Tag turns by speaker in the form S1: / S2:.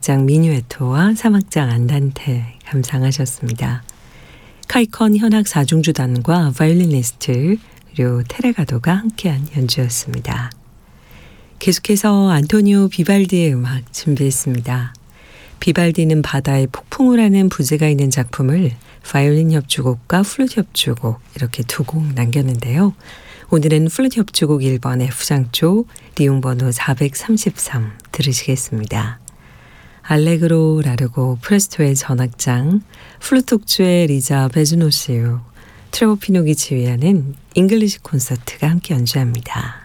S1: 2악장 미뉴에토와 3악장 안단테 감상하셨습니다. 카이컨 현악 4중주단과 바이올리니스트 그리고 테레가도가 함께한 연주였습니다. 계속해서 안토니오 비발디의 음악 준비했습니다. 비발디는 바다에 폭풍을 하는 부제가 있는 작품을 바이올린 협주곡과 플루트 협주곡 이렇게 두 곡 남겼는데요. 오늘은 플루트 협주곡 1번 F장조 리용 번호 433 들으시겠습니다. 알레그로 라르고 프레스토의 전악장, 플루트 독주의 리자 베즈노시우, 트레버 피녹이 지휘하는 잉글리시 콘서트가 함께 연주합니다.